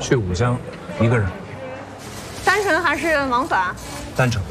去五江，一个人。 单程还是往返？ 单程。